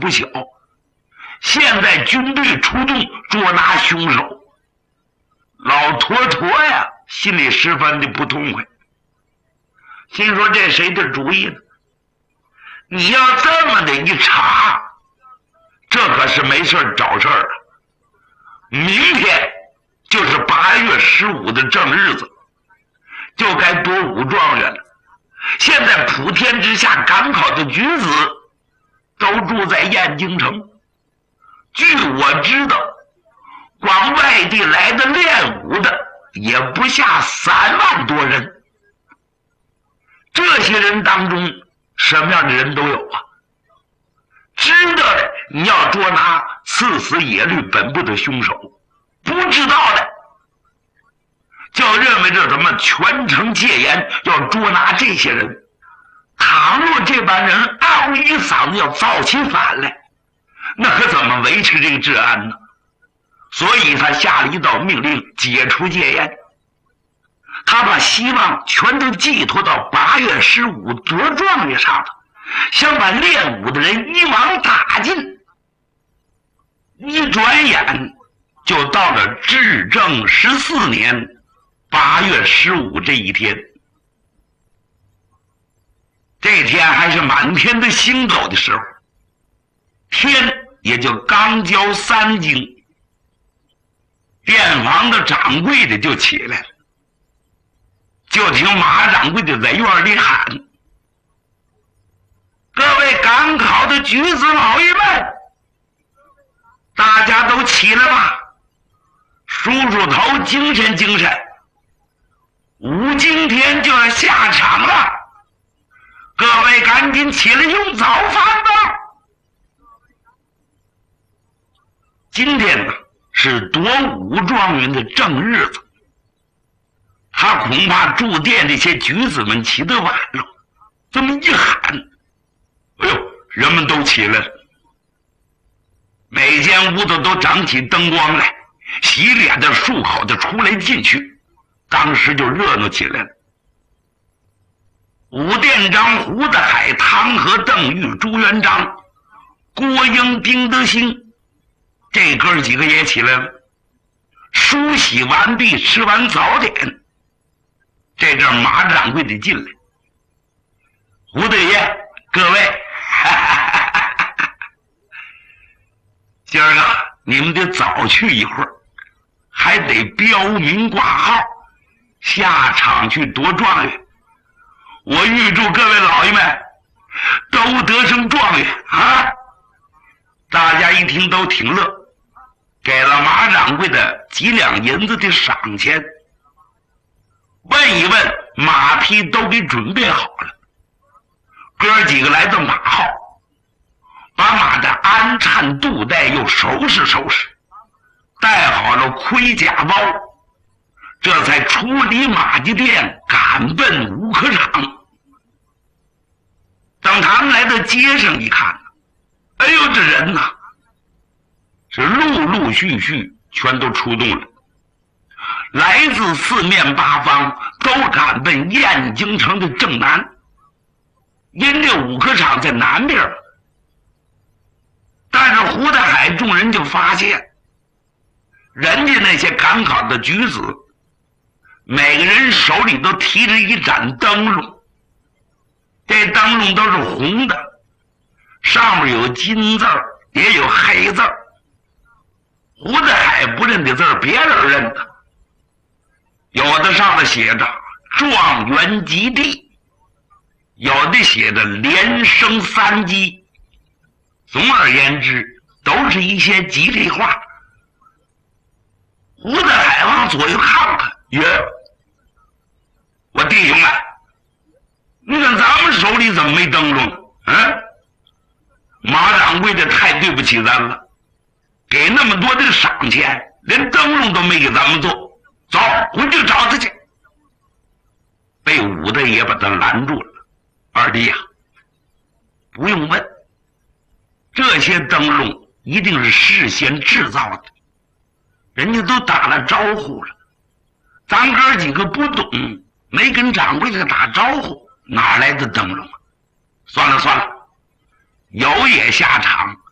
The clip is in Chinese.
不小。现在军队出动捉拿凶手，老坨坨呀，心里十分的不痛快，心说这谁的主意呢？你要这么的一查，这可是没事找事儿啊！明天就是8月15的正日子，就该夺武状元了。现在普天之下赶考的举子都住在燕京城，据我知道，光外地来的练武的也不下3万多人。这些人当中什么样的人都有啊。知道的你要捉拿刺死野律本部的凶手，不知道的就认为这什么全城戒严，要捉拿这些人。倘若这帮人嗷一嗓子要造起反来，那可怎么维持这个治安呢？所以他下了一道命令，解除戒严。他把希望全都寄托到8月15夺状元上头，想把练武的人一网打尽。一转眼就到了至正14年8月15这一天。这天还是满天的星斗的时候，天也就刚交3更，店房的掌柜的就起来了，就听马掌柜的在院里喊：“各位赶考的举子老爷们，大家都起来吧，梳梳头，精神精神，武今天就要下场了，各位赶紧起来用早饭吧。”今天呢是夺武状元的正日子，他恐怕住店这些举子们起得晚了，这么一喊，哎呦，人们都起来了，每间屋子都长起灯光来，洗脸的漱口的出来进去，当时就热闹起来了。武店长胡德海、汤和、邓玉、朱元璋、郭英、丁德兴，这哥几个也起来了。梳洗完毕，吃完早点，这阵马掌柜的进来：“胡大爷，各位，今儿个你们得早去一会儿，还得标名挂号，下场去夺状元。我预祝各位老爷们都得成状元啊！”大家一听都挺乐，给了马掌柜的几两银子的赏钱。问一问，马匹都给准备好了。哥几个来到马号，把马的鞍颤肚带又收拾收拾，带好了盔甲包，这才出离马厩店，赶奔武科场。等他们来到街上一看，哎呦，这人呐，是陆陆续续全都出动了，来自四面八方，都赶奔燕京城的正南。因这武科场在南边，但是胡大海众人就发现，人家那些赶考的举子，每个人手里都提着一盏灯笼，这灯笼都是红的，上面有金字儿，也有黑字儿。胡大海不认得字儿，别人认得。有的上面写着状元及第，有的写着连升3级。总而言之，都是一些吉利话。胡大海往左右看看，耶，我弟兄们，你看咱们手里怎么没灯笼？马掌柜的太对不起咱了，给那么多的赏钱，连灯笼都没给咱们做。走，回去找他去。被武大爷把他拦住了。二弟呀，不用问，这些灯笼一定是事先制造的，人家都打了招呼了，咱哥几个不懂，没跟掌柜的打招呼，哪来的灯笼啊？算了算了，有也下场，